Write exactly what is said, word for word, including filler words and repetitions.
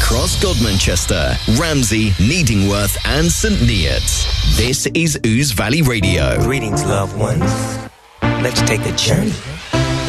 across Godmanchester, Ramsey, Needingworth and St Neots. This is Ouse Valley Radio. Greetings, loved ones. Let's take a journey